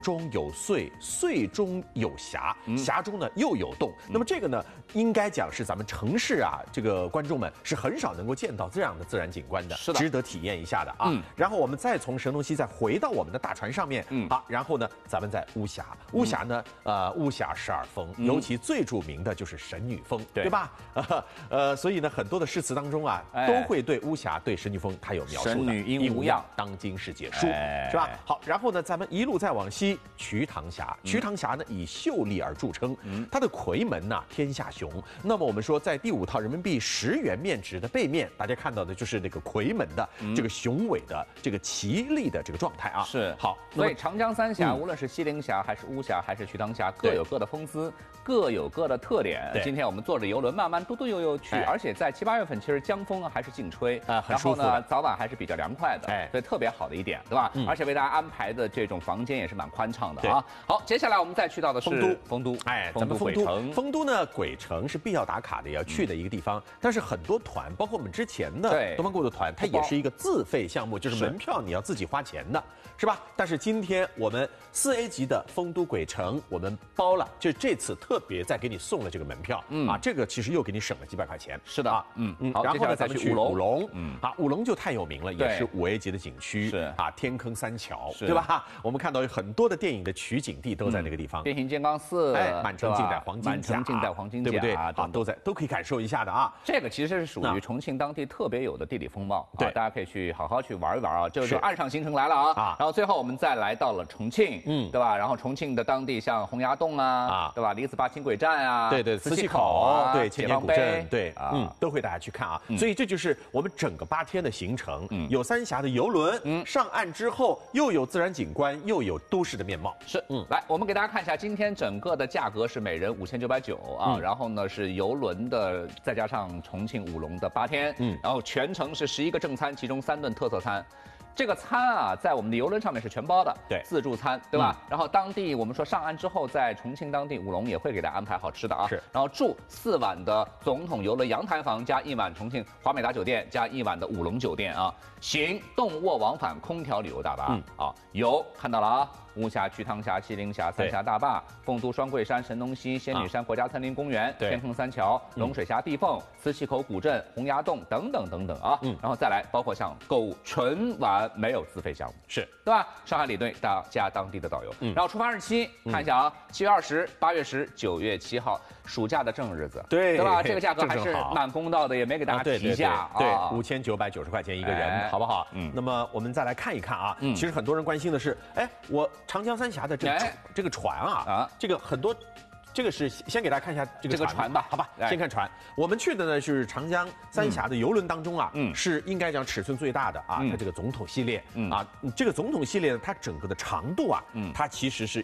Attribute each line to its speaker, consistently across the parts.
Speaker 1: 中有岁，岁中有峡，峡中呢又有洞。那么这个呢，应该讲是咱们城市啊，这个观众们是很少能够见到这样的自然景观的，
Speaker 2: 是的，
Speaker 1: 值得体验一下的啊。然后我们再从神农溪再回到我们的大船上面，好，然后呢，咱们在巫峡，巫峡呢，巫峡12峰，尤其最著名的就是神女峰，对吧？所以呢，很多的诗词当中啊，都会对巫峡、对神女峰它有描述的。
Speaker 2: 神女应无恙，
Speaker 1: 当今世解书，是吧？好，然后呢，咱们一路再往西。瞿塘峡，瞿塘峡呢以秀丽而著称，它的夔门呐天下雄。那么我们说，在第5套人民币10元面值的背面，大家看到的就是那个夔门的这个雄伟的这个奇丽的这个状态啊。
Speaker 2: 是
Speaker 1: 好，
Speaker 2: 所以长江三峡，无论是西陵峡还是巫峡还是瞿塘峡，各有各的风姿，各有各的特点。今天我们坐着游轮慢慢嘟嘟悠悠去，而且在7、8月份，其实江风还是劲吹
Speaker 1: 很舒服。
Speaker 2: 然后呢，早晚还是比较凉快的，所以特别好的一点，对吧？而且为大家安排的这种房间也是蛮宽敞的。啊，好，接下来我们再去到的是丰都，
Speaker 1: 咱们丰都呢，鬼城是必要打卡的，也要去的一个地方。但是很多团，包括我们之前的东方过的团，它也是一个自费项目，就是门票你要自己花钱的，是吧？但是今天我们4A 级的丰都鬼城，我们包了，就这次特别再给你送了这个门票，啊，这个其实又给你省了几百块钱。
Speaker 2: 是的啊，
Speaker 1: 好，然后呢，咱们去五龙，啊，五龙就太有名了，也是5A 级的景区，
Speaker 2: 是
Speaker 1: 啊，天坑三桥，对吧？我们看到有很多的电影的取景地都在那个地方，
Speaker 2: 变形金刚4，
Speaker 1: 满城尽带黄金甲，对不对？啊，都可以感受一下的啊。
Speaker 2: 这个其实是属于重庆当地特别有的地理风貌，对，大家可以去好好去玩一玩啊。这就岸上行程来了啊，然后最后我们再来到了重庆，对吧？然后重庆的当地像洪崖洞啊，对吧？李子坝轻轨站啊，
Speaker 1: 对，磁器口，对，千年古镇，对，都会大家去看啊。所以这就是我们整个8天的行程，有三峡的游轮，上岸之后又有自然景观，又有都市的面貌。
Speaker 2: 是，来，我们给大家看一下，今天整个的价格是每人5990啊，然后呢是游轮的，再加上重庆五龙的8天，然后全程是11个正餐，其中3顿特色餐。这个餐啊，在我们的游轮上面是全包的，对，自助餐，对吧？然后当地我们说上岸之后，在重庆当地五龙也会给大家安排好吃的啊，是。然后住4晚的总统游轮阳台房，加1晚重庆华美达酒店，加1晚的五龙酒店啊。行动卧往返空调旅游大巴，啊，游看到了啊。巫峡、瞿塘峡、西陵峡、三峡大坝、丰都双桂山、神农溪、仙女山国家森林公园、天坑三桥、龙水峡地缝、磁器口古镇、洪崖洞等等等等啊，然后再来包括像购物纯玩没有自费项目，
Speaker 1: 是
Speaker 2: 对吧？上海领队加当地的导游，然后出发日期看一下啊，7月20、8月10、9月7号，暑假的正日子，对吧？这个价格还是蛮公道的，也没给大家提价啊，
Speaker 1: 对，5990块钱一个人，好不好？那么我们再来看一看啊，其实很多人关心的是，我长江三峡的这个船啊，这个很多，这个是先给大家看一下这个船吧，好吧？先看船，我们去的呢是长江三峡的游轮当中啊，是应该讲尺寸最大的啊，它这个总统系列啊，这个总统系列呢，它整个的长度啊，它其实是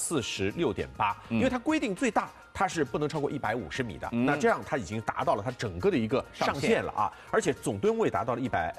Speaker 1: 146.8，因为它规定最大。它是不能超过150米的，那这样它已经达到了它整个的一个上限了啊，而且总吨位达到了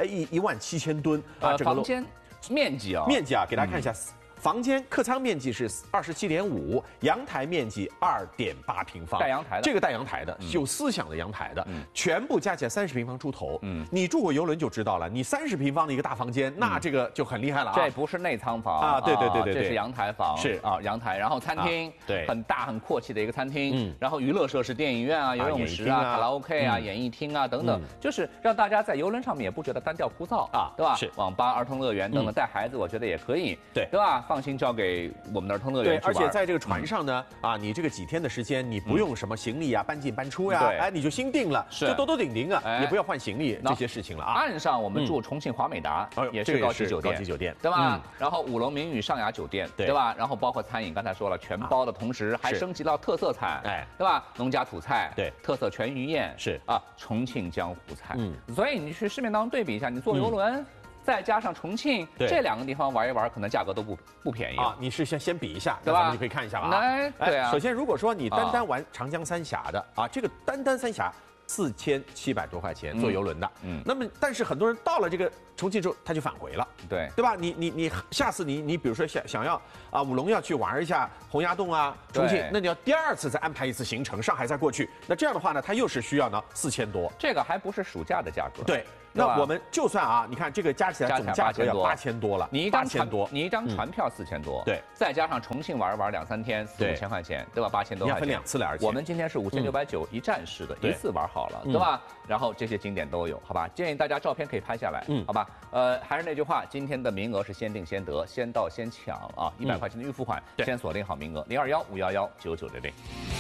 Speaker 1: 17000吨啊，
Speaker 2: 房间面积啊，
Speaker 1: 给大家看一下。房间客舱面积是27.5，阳台面积2.8平方，
Speaker 2: 带阳台的，
Speaker 1: 这个带阳台的，有思想的阳台的，全部加起来30平方出头。你住过游轮就知道了，你30平方的一个大房间，那这个就很厉害了啊。
Speaker 2: 这不是内舱房啊，对，这是阳台房，是啊，阳台，然后餐厅，对，很大很阔气的一个餐厅，然后娱乐设施，电影院啊，游泳池啊，卡拉 OK 啊，演艺厅啊等等，就是让大家在游轮上面也不觉得单调枯燥啊，对吧？是网吧、儿童乐园等等，带孩子我觉得也可以，对吧？放心交给我们的儿童乐园去玩。
Speaker 1: 而且在这个船上呢，你这个几天的时间，你不用什么行李啊搬进搬出呀，你就心定了，就兜兜顶顶啊，也不要换行李这些事情了啊。
Speaker 2: 岸上我们住重庆华美达，也是高级酒店，对吧？然后五龙名宇上雅酒店，对吧？然后包括餐饮，刚才说了全包的同时，还升级到特色餐，对吧？农家土菜，对，特色全鱼宴，是啊，重庆江湖菜。所以你去市面当中对比一下，你坐游轮。再加上重庆这2个地方玩一玩，可能价格都不便宜啊！
Speaker 1: 你是先比一下，对吧？咱们就可以看一下了啊。
Speaker 2: 对啊。
Speaker 1: 首先，如果说你单玩长江三峡的啊，这个单三峡4700多块钱坐游轮的，那么但是很多人到了这个重庆之后，他就返回了，对吧？你下次你比如说想要五龙要去玩一下洪崖洞啊，重庆，那你要第2次再安排一次行程，上海再过去，那这样的话呢，它又是需要呢4000多，
Speaker 2: 这个还不是暑假的价格，
Speaker 1: 对。 那我们就算啊，你看这个加起来总价格要8000多了，
Speaker 2: 你一张船票4000多，
Speaker 1: 对，
Speaker 2: 再加上重庆玩2、3天4、5千块钱，对吧？8000多块钱。
Speaker 1: 要分2次来，而且
Speaker 2: 我们今天是5990一站式的，一次玩好了，对吧？然后这些景点都有，好吧？建议大家照片可以拍下来，好吧？还是那句话，今天的名额是先定先得，先到先抢啊！100块钱的预付款，先锁定好名额，021-511-9900。